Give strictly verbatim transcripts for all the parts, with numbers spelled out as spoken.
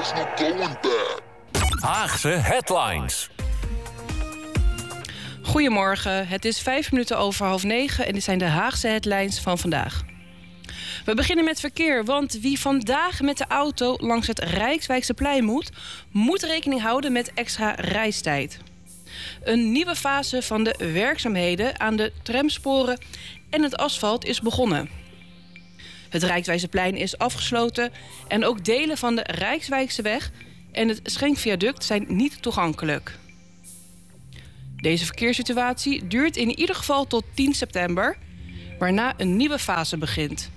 there's no going back. Haagse Headlines. Goedemorgen, het is vijf minuten over half negen en dit zijn de Haagse headlines van vandaag. We beginnen met verkeer, want wie vandaag met de auto langs het Rijkswijksterplein moet, moet rekening houden met extra reistijd. Een nieuwe fase van de werkzaamheden aan de tramsporen en het asfalt is begonnen. Het Rijkswijksterplein is afgesloten en ook delen van de Rijkswijkseweg en het Schenkviaduct zijn niet toegankelijk. Deze verkeerssituatie duurt in ieder geval tot tien september, waarna een nieuwe fase begint.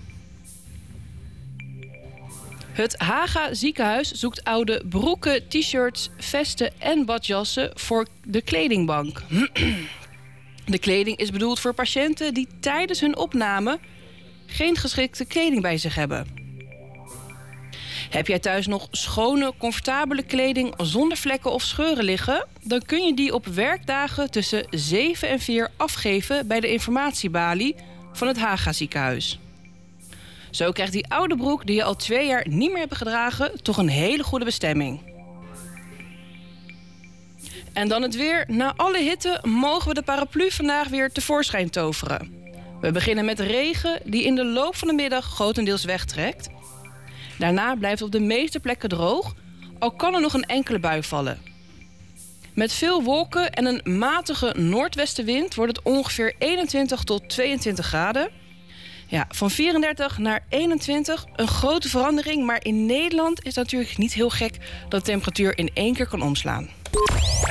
Het Haga ziekenhuis zoekt oude broeken, t-shirts, vesten en badjassen voor de kledingbank. De kleding is bedoeld voor patiënten die tijdens hun opname geen geschikte kleding bij zich hebben. Heb jij thuis nog schone, comfortabele kleding zonder vlekken of scheuren liggen? Dan kun je die op werkdagen tussen zeven en vier afgeven bij de informatiebalie van het Haga ziekenhuis. Zo krijgt die oude broek die je al twee jaar niet meer hebt gedragen toch een hele goede bestemming. En dan het weer. Na alle hitte mogen we de paraplu vandaag weer tevoorschijn toveren. We beginnen met regen die in de loop van de middag grotendeels wegtrekt. Daarna blijft het op de meeste plekken droog, al kan er nog een enkele bui vallen. Met veel wolken en een matige noordwestenwind wordt het ongeveer eenentwintig tot tweeëntwintig graden. Ja, van vierendertig naar eenentwintig, een grote verandering, maar in Nederland is het natuurlijk niet heel gek dat de temperatuur in één keer kan omslaan.